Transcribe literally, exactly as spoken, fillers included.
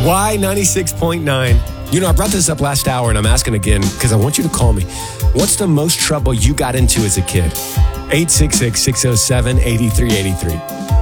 Y ninety-six point nine. You know, I brought this up last hour and I'm asking again because I want you to call me. What's the most trouble you got into as a kid? eight six six, six oh seven, eight three eight three.